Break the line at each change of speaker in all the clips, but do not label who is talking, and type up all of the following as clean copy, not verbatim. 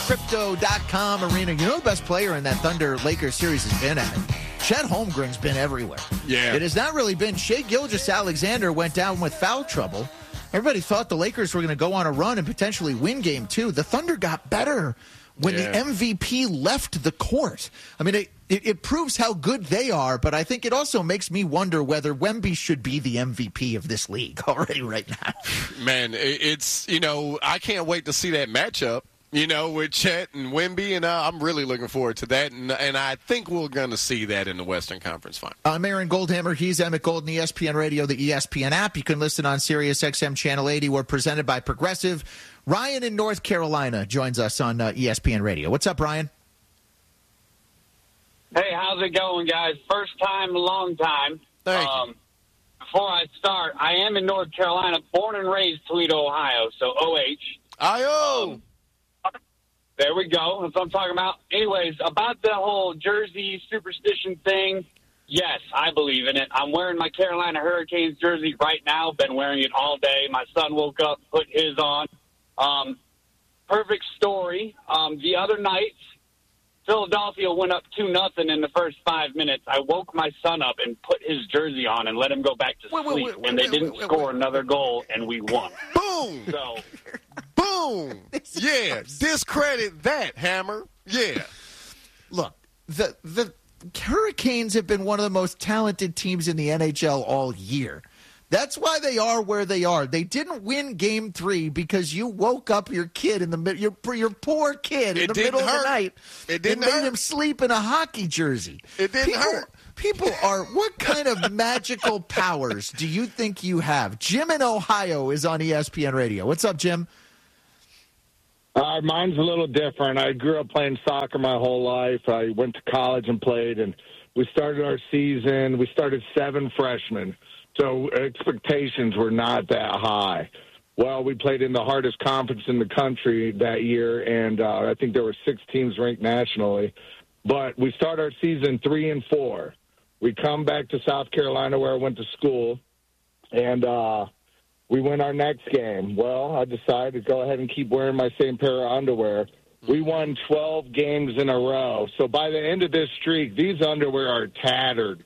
Crypto.com arena. You know the best player in that Thunder-Lakers series has been at it? Chet Holmgren's been everywhere.
Yeah.
It has not really been. Shai Gilgeous-Alexander went down with foul trouble. Everybody thought the Lakers were going to go on a run and potentially win game 2. The Thunder got better when the MVP left the court. I mean, it proves how good they are, but I think it also makes me wonder whether Wemby should be the MVP of this league already right now.
Man, it's, I can't wait to see that matchup, with Chet and Wemby, and I'm really looking forward to that, and I think we're going to see that in the Western Conference Final.
I'm Aaron Goldhammer. He's Emmett Golden, ESPN Radio, the ESPN app. You can listen on Sirius XM Channel 80. We're presented by Progressive. Ryan in North Carolina joins us on ESPN Radio. What's up, Ryan?
Hey, how's it going, guys? First time, long time.
Thank you.
Before I start, I am in North Carolina, born and raised Toledo, Ohio, so OH.
I-O!
There we go. That's what I'm talking about. Anyways, about the whole jersey superstition thing, yes, I believe in it. I'm wearing my Carolina Hurricanes jersey right now. Been wearing it all day. My son woke up, put his on. Perfect story. The other night, Philadelphia went up 2-0 in the first 5 minutes. I woke my son up and put his jersey on and let him go back to sleep. And they didn't score another goal, and we won.
Boom!
So,
boom! Yeah, discredit that, Hammer. Yeah.
Look, the Hurricanes have been one of the most talented teams in the NHL all year. That's why they are where they are. They didn't win Game 3 because you woke up your kid in the middle, your poor kid in the middle of the night.
It didn't
and
hurt.
made him sleep in a hockey jersey.
It didn't hurt.
People are. What kind of magical powers do you think you have? Jim in Ohio is on ESPN Radio. What's up, Jim?
Mine's a little different. I grew up playing soccer my whole life. I went to college and played, and we started our season. We started 7 freshmen. So expectations were not that high. Well, we played in the hardest conference in the country that year, and I think there were 6 teams ranked nationally. But we start our season 3-4. We come back to South Carolina where I went to school, and we win our next game. Well, I decided to go ahead and keep wearing my same pair of underwear. We won 12 games in a row. So by the end of this streak, these underwear are tattered.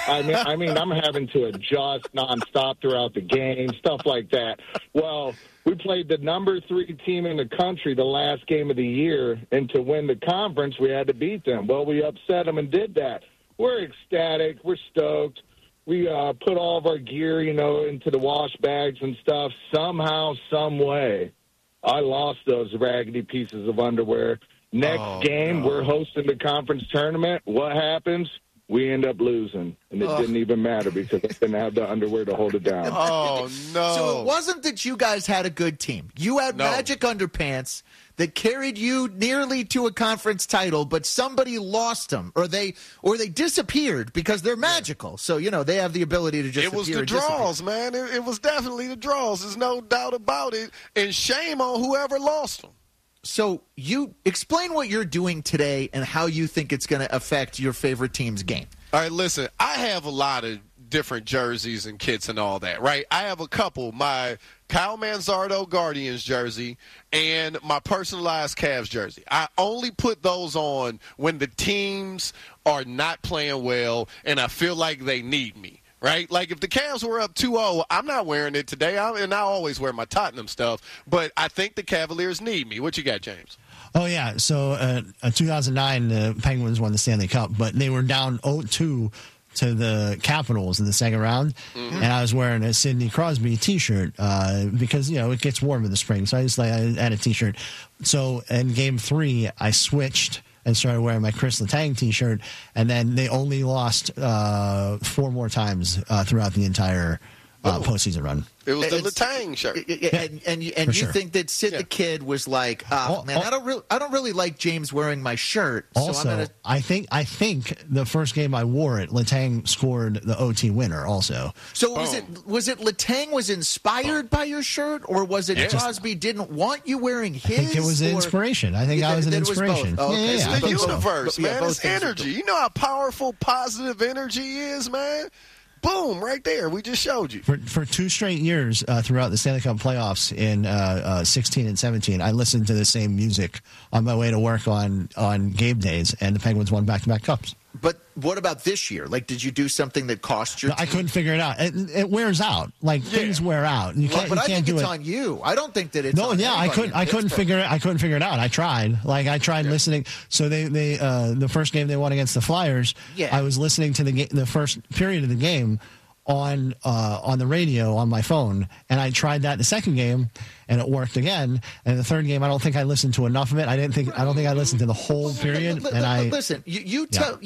I mean, I'm having to adjust nonstop throughout the game, stuff like that. Well, we played the number 3 team in the country the last game of the year, and to win the conference, we had to beat them. Well, we upset them and did that. We're ecstatic. We're stoked. We put all of our gear, into the wash bags and stuff. Somehow, some way, I lost those raggedy pieces of underwear. Next game, we're hosting the conference tournament. What happens? We end up losing, and it didn't even matter because I didn't have the underwear to hold it down.
Oh, no.
So it wasn't that you guys had a good team. You had magic underpants that carried you nearly to a conference title, but somebody lost them, or they disappeared because they're magical. So, they have the ability to just
It was the draws, man. It was definitely the draws. There's no doubt about it. And shame on whoever lost them.
So you explain what you're doing today and how you think it's going to affect your favorite team's game.
All right, listen, I have a lot of different jerseys and kits and all that, right? I have a couple, my Kyle Manzardo Guardians jersey and my personalized Cavs jersey. I only put those on when the teams are not playing well and I feel like they need me. Right? Like, if the Cavs were up 2-0, I'm not wearing it today, and I always wear my Tottenham stuff, but I think the Cavaliers need me. What you got, James?
Oh, yeah. So, in 2009, the Penguins won the Stanley Cup, but they were down 0-2 to the Capitals in the second round, and I was wearing a Sidney Crosby T-shirt because, it gets warm in the spring, so I had a T-shirt. So, in Game 3, I switched and started wearing my Chris Letang T-shirt, and then they only lost 4 more times throughout the entire postseason run.
It was the Letang shirt.
And you think that Sid the Kid was like, I don't really like James wearing my shirt. So
Also, I think the first game I wore it, Letang scored the OT winner also.
So was it Letang was inspired by your shirt, or was it Crosby didn't want you wearing his?
I think it was an inspiration. I think I was an inspiration.
It's the universe, man.
Both
it's energy. You know how powerful positive energy is, man? Boom, right there. We just showed you.
For 2 straight years throughout the Stanley Cup playoffs in 16 and 17, I listened to the same music on my way to work on game days, and the Penguins won back-to-back cups.
But what about this year? Like, did you do something that cost your team?
I couldn't figure it out. It wears out. Like, things wear out. You can't,
but I think
do
it's
it
on you. I don't think that it's
No,
on
yeah, I couldn't figure it out. I tried. Like, I tried listening. So they the first game they won against the Flyers, I was listening to the first period of the game on the radio on my phone, and I tried that the second game, and it worked again. And the third game, I don't think I listened to enough of it. I don't think I listened to the whole period.
Listen. You tell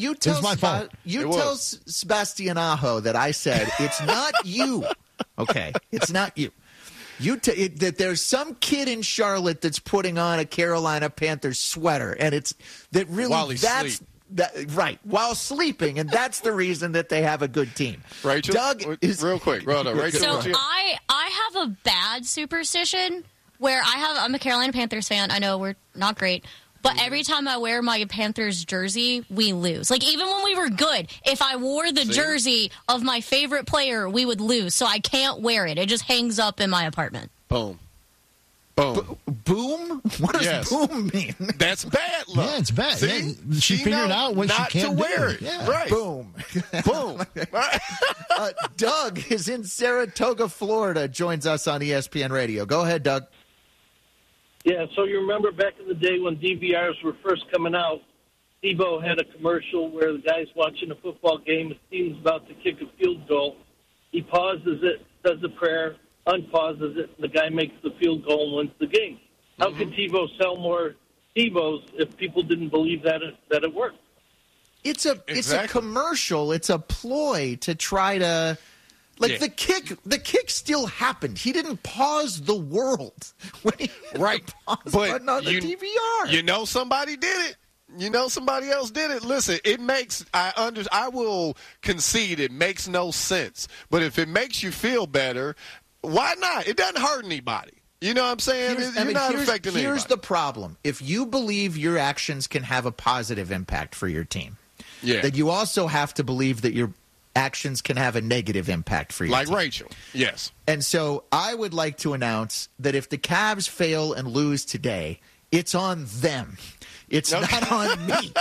Sebastian Aho that I said it's not you. Okay, it's not you. That there's some kid in Charlotte that's putting on a Carolina Panthers sweater, and it's that really while sleeping, and that's the reason that they have a good team.
Rachel,
Doug is
real quick. Rachel,
so I have a bad superstition where I'm a Carolina Panthers fan. I know we're not great, but every time I wear my Panthers jersey, we lose. Like, even when we were good, if I wore the jersey of my favorite player, we would lose. So I can't wear it. It just hangs up in my apartment.
Boom.
Boom? What does boom mean?
That's bad luck.
Yeah, it's bad.
See?
Yeah, she figured out what
not
she can't
to wear
do.
it.
Yeah.
Right.
Boom.
Boom.
Doug is in Saratoga, Florida, joins us on ESPN Radio. Go ahead, Doug.
Yeah, so you remember back in the day when DVRs were first coming out, Tebow had a commercial where the guy's watching a football game, his team's about to kick a field goal. He pauses it, does a prayer, unpauses it, and the guy makes the field goal and wins the game. How could Tebow sell more Tebows if people didn't believe that it worked?
It's a commercial. It's a ploy to try to the kick still happened. He didn't pause the world when he hit the pause button on the DVR.
You know somebody did it. You know somebody else did it. Listen, it makes I will concede it makes no sense. But if it makes you feel better, why not? It doesn't hurt anybody. You know what I'm saying? You're not affecting anybody.
Here's the problem. If you believe your actions can have a positive impact for your team, then you also have to believe that your actions can have a negative impact for your team.
Like Rachel, yes.
And so I would like to announce that if the Cavs fail and lose today, it's on them. It's not on me.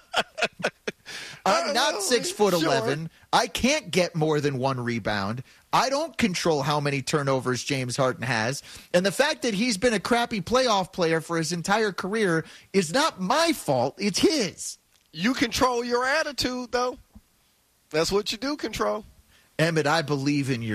I'm not 6'11". I can't get more than one rebound. I don't control how many turnovers James Harden has. And the fact that he's been a crappy playoff player for his entire career is not my fault. It's his.
You control your attitude, though. That's what you do control.
Emmett, I believe in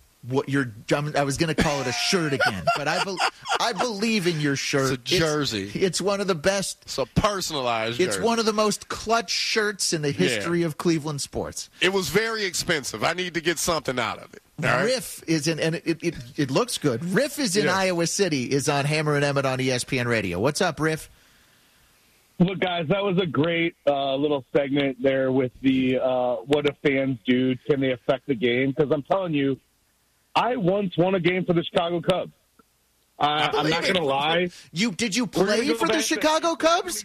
I was going to call it a shirt again, but I believe in your shirt.
It's a jersey.
It's one of the best.
It's a personalized jersey.
It's one of the most clutch shirts in the history of Cleveland sports.
It was very expensive. I need to get something out of it.
Riff is in, and it looks good. Riff is in Iowa City, is on Hammer and Emmett on ESPN Radio. What's up, Riff?
Look, guys, that was a great little segment there with the what do fans do? Can they affect the game? Because I'm telling you, I once won a game for the Chicago Cubs. I'm not going to lie.
Did you play for the Chicago Cubs?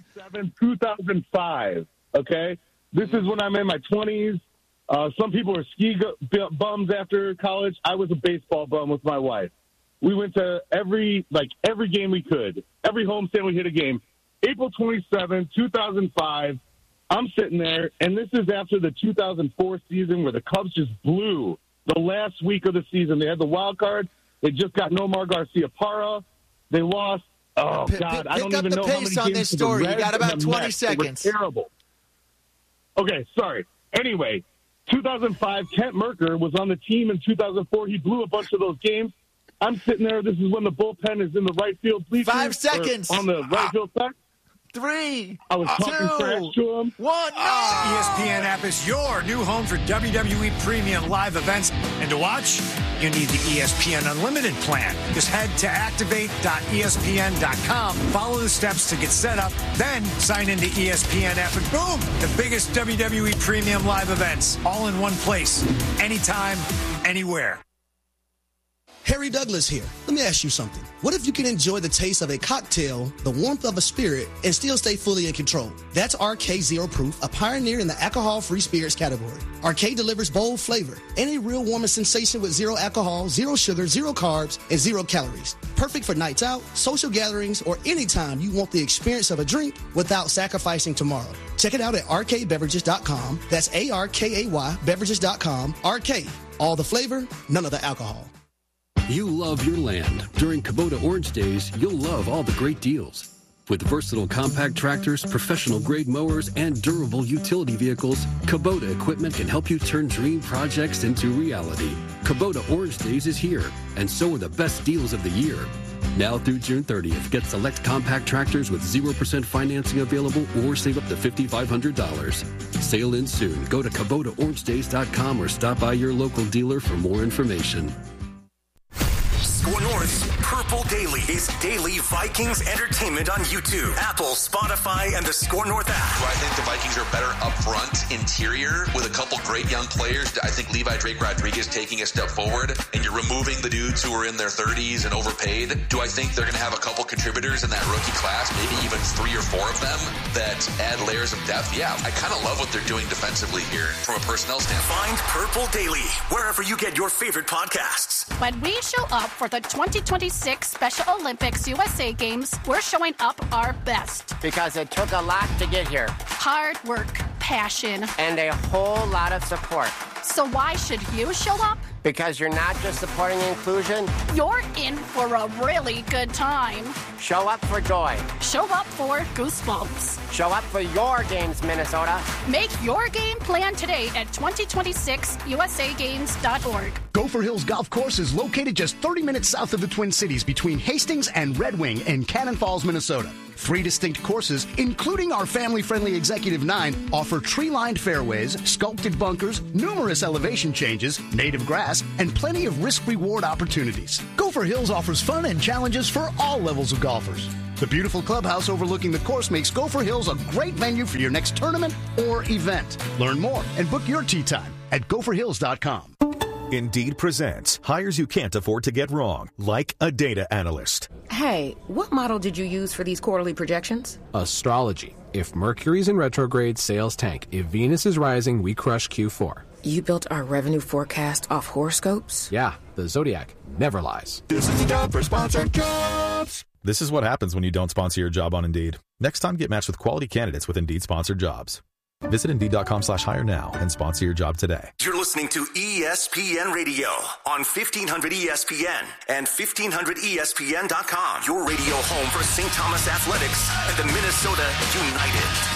2005, okay? This is when I'm in my 20s. Some people are ski bums after college. I was a baseball bum with my wife. We went to every game we could. Every homestand we hit a game. April 27, 2005, I'm sitting there, and this is after the 2004 season where the Cubs just blew the last week of the season. They had the wild card. They just got Nomar Garciaparra. They lost. Oh, God, I don't even know how many games
on this story. You got about 20 seconds.
Terrible. Okay, sorry. Anyway, 2005, Kent Merker was on the team in 2004. He blew a bunch of those games. I'm sitting there. This is when the bullpen is in the right field bleachers.
5 seconds.
On the right field side.
3,
I was talking trash to him.
1.
The ESPN app is your new home for WWE Premium live events. And to watch, you need the ESPN Unlimited plan. Just head to activate.espn.com, follow the steps to get set up, then sign into ESPN app, and boom, the biggest WWE Premium live events, all in one place, anytime, anywhere.
Harry Douglas here. Let me ask you something. What if you can enjoy the taste of a cocktail, the warmth of a spirit, and still stay fully in control? That's RK Zero Proof, a pioneer in the alcohol-free spirits category. RK delivers bold flavor and a real warming sensation with zero alcohol, zero sugar, zero carbs, and 0 calories. Perfect for nights out, social gatherings, or anytime you want the experience of a drink without sacrificing tomorrow. Check it out at rkbeverages.com. That's ARKAY beverages.com. RK, all the flavor, none of the alcohol.
You love your land. During Kubota Orange Days, you'll love all the great deals. With versatile compact tractors, professional-grade mowers, and durable utility vehicles, Kubota equipment can help you turn dream projects into reality. Kubota Orange Days is here, and so are the best deals of the year. Now through June 30th, get select compact tractors with 0% financing available or save up to $5,500. Sale ends soon. Go to KubotaOrangeDays.com or stop by your local dealer for more information.
Score North's Purple Daily is daily Vikings entertainment on YouTube, Apple, Spotify, and the Score North app.
I think the Vikings are better up front, interior, with a couple great young players. I think Levi Drake Rodriguez taking a step forward, and you're removing the dudes who are in their 30s and overpaid. Do I think they're going to have a couple contributors in that rookie class, maybe even 3 or 4 of them, that add layers of depth? Yeah, I kind of love what they're doing defensively here from a personnel standpoint.
Find Purple Daily wherever you get your favorite podcasts.
When we show up for the 2026 Special Olympics USA Games, we're showing up our best.
Because it took a lot to get here.
Hard work, passion,
and a whole lot of support.
So why should you show up?
Because you're not just supporting inclusion.
You're in for a really good time.
Show up for joy.
Show up for goosebumps.
Show up for your games, Minnesota.
Make your game plan today at 2026usagames.org.
Gopher Hills Golf Course is located just 30 minutes south of the Twin Cities between Hastings and Red Wing in Cannon Falls, Minnesota. 3 distinct courses, including our family-friendly Executive 9, offer tree-lined fairways, sculpted bunkers, numerous elevation changes, native grass, and plenty of risk-reward opportunities. Gopher Hills offers fun and challenges for all levels of golfers. The beautiful clubhouse overlooking the course makes Gopher Hills a great venue for your next tournament or event. Learn more and book your tee time at gopherhills.com.
Indeed presents hires you can't afford to get wrong, like a data analyst.
Hey, what model did you use for these quarterly projections?
Astrology. If Mercury's in retrograde, sales tank. If Venus is rising, we crush Q4.
You built our revenue forecast off horoscopes?
Yeah, the Zodiac never lies.
This is the job for Sponsored Jobs.
This is what happens when you don't sponsor your job on Indeed. Next time, get matched with quality candidates with Indeed sponsored jobs. Visit Indeed.com/hire now and sponsor your job today.
You're listening to ESPN Radio on 1500 ESPN and 1500ESPN.com. Your radio home for St. Thomas Athletics and the Minnesota United.